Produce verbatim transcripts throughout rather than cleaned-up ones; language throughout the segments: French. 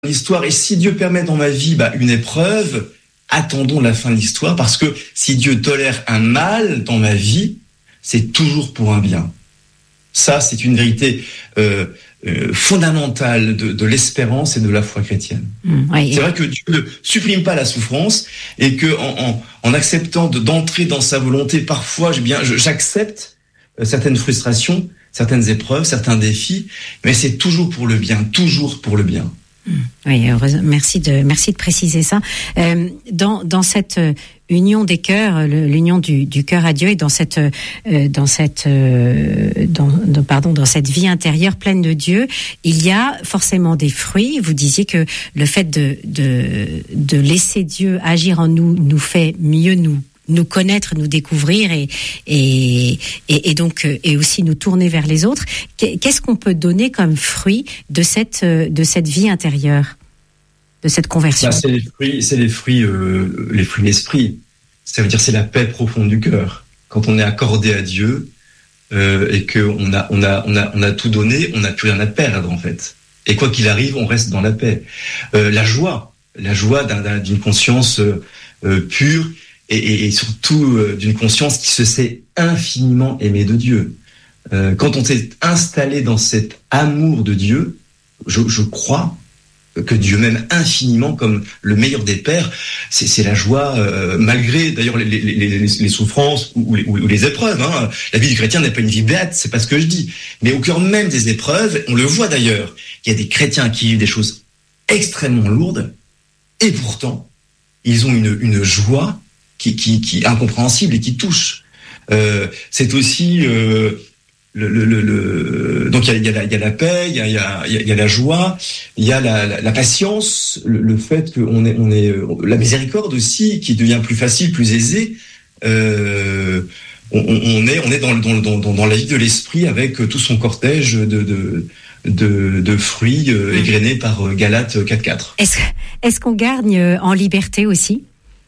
l'histoire. Et si Dieu permet dans ma vie bah, une épreuve, attendons la fin de l'histoire, parce que si Dieu tolère un mal dans ma vie, c'est toujours pour un bien. Ça, c'est une vérité euh, euh, fondamentale de, de l'espérance et de la foi chrétienne. Mmh, oui. C'est vrai que Dieu ne supprime pas la souffrance et que en, en, en acceptant de, d'entrer dans sa volonté, parfois, je, bien, je, j'accepte certaines frustrations, certaines épreuves, certains défis, mais c'est toujours pour le bien, toujours pour le bien. Oui, heureusement. Merci de merci de préciser ça. Euh, dans dans cette union des cœurs, le, l'union du, du cœur à Dieu, et dans cette euh, dans cette euh, dans, dans pardon dans cette vie intérieure pleine de Dieu, il y a forcément des fruits. Vous disiez que le fait de de de laisser Dieu agir en nous nous fait mieux nous nous connaître, nous découvrir et, et, et, et donc, et aussi nous tourner vers les autres. Qu'est-ce qu'on peut donner comme fruit de cette, de cette vie intérieure, de cette conversion? Bah, c'est les fruits, c'est les fruits, euh, les fruits de l'esprit. Ça veut dire c'est la paix profonde du cœur. Quand on est accordé à Dieu, euh, et qu'on a, on a, on a, on a tout donné, on n'a plus rien à perdre, en fait. Et quoi qu'il arrive, on reste dans la paix. Euh, la joie, la joie d'un, d'un, d'une conscience euh, pure, Et, et surtout euh, d'une conscience qui se sait infiniment aimée de Dieu. Euh, quand on s'est installé dans cet amour de Dieu, je, je crois que Dieu m'aime infiniment comme le meilleur des pères. C'est, c'est la joie, euh, malgré d'ailleurs les, les, les, les souffrances ou les, ou les épreuves. Hein. La vie du chrétien n'est pas une vie béate, c'est pas ce que je dis. Mais au cœur même des épreuves, on le voit d'ailleurs, il y a des chrétiens qui vivent des choses extrêmement lourdes, et pourtant, ils ont une, une joie Qui, qui, qui est incompréhensible et qui touche. Euh, c'est aussi euh, le, le, le, le donc il y a, il y a la, il y a la paix, il y a, il y a, il y a la joie, il y a la, la, la patience, le, le fait qu'on est, on est, la miséricorde aussi qui devient plus facile, plus aisée. Euh, on, on est, on est dans, dans, dans, dans la vie de l'esprit avec tout son cortège de, de de, de fruits euh, égrenés par Galates quatre quatre. Est-ce, est-ce qu'on gagne en liberté aussi?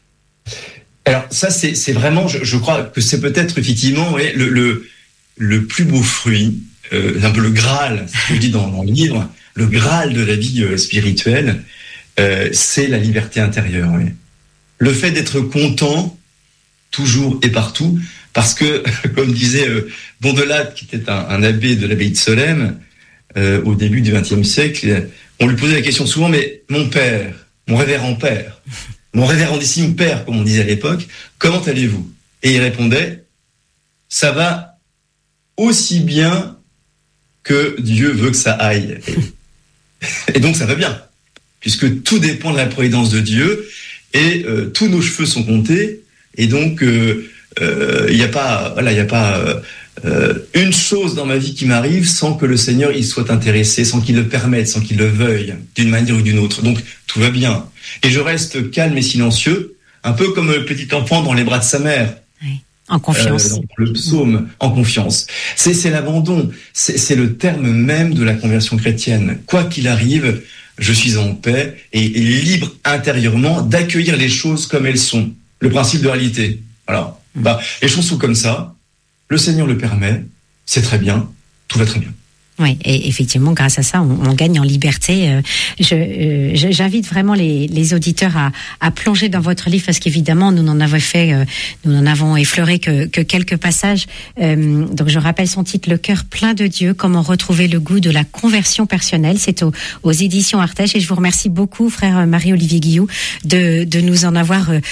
Alors ça, c'est, c'est vraiment, je, je crois que c'est peut-être effectivement ouais, le, le, le plus beau fruit, euh, un peu le Graal, ce que je dis dans, dans le livre, le Graal de la vie euh, spirituelle, euh, c'est la liberté intérieure. Oui. Le fait d'être content toujours et partout, parce que, comme disait euh, Bondelade, qui était un, un abbé de l'abbaye de Solesmes, euh, au début du vingtième siècle, on lui posait la question souvent, mais mon père, mon révérend père, mon révérendissime père, comme on disait à l'époque, comment allez-vous? Et il répondait, ça va aussi bien que Dieu veut que ça aille. Et, et donc ça va bien, puisque tout dépend de la providence de Dieu, et euh, tous nos cheveux sont comptés, et donc il euh, euh, n'y a pas, voilà, il y a pas euh, euh, une chose dans ma vie qui m'arrive sans que le Seigneur y soit intéressé, sans qu'il le permette, sans qu'il le veuille, d'une manière ou d'une autre. Donc tout va bien. Et je reste calme et silencieux, un peu comme le petit enfant dans les bras de sa mère. Oui, en confiance. Euh, dans le psaume, en confiance. C'est, c'est l'abandon, c'est, c'est le terme même de la conversion chrétienne. Quoi qu'il arrive, je suis en paix et, et libre intérieurement d'accueillir les choses comme elles sont. Le principe de réalité. Voilà. Mmh. Bah, les choses sont comme ça, le Seigneur le permet, c'est très bien, tout va très bien. Oui, et effectivement, grâce à ça, on, on gagne en liberté. Euh, je, euh, j'invite vraiment les, les auditeurs à, à plonger dans votre livre, parce qu'évidemment, nous n'en avons fait, euh, nous n'en avons effleuré que, que quelques passages. Euh, donc, je rappelle son titre, Le cœur plein de Dieu, comment retrouver le goût de la conversion personnelle. C'est aux, aux éditions Artege, et je vous remercie beaucoup, frère Marie-Olivier Guillou, de, de nous en avoir euh,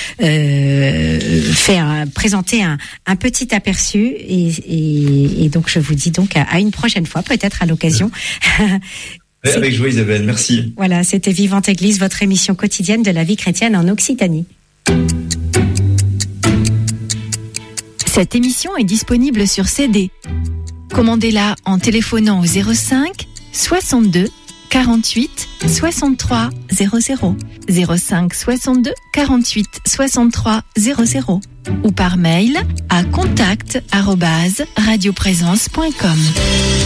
fait un, présenter un, un petit aperçu. Et, et, et donc, je vous dis donc à, à une prochaine fois, peut-être à l'occasion. Avec joie, Isabelle, merci. Voilà, c'était Vivante Église, votre émission quotidienne de la vie chrétienne en Occitanie. Cette émission est disponible sur C D. Commandez-la en téléphonant au zéro cinq soixante-deux quarante-huit soixante-trois zéro zéro, zéro cinq soixante-deux quarante-huit soixante-trois zéro zéro ou par mail à contact arobase radioprésence point com.